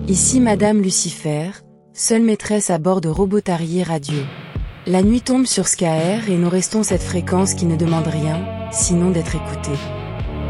Ici Madame Lucifer, seule maîtresse à bord de Robotarier Radio. La nuit tombe sur Skaer et nous restons cette fréquence qui ne demande rien, sinon d'être écoutée.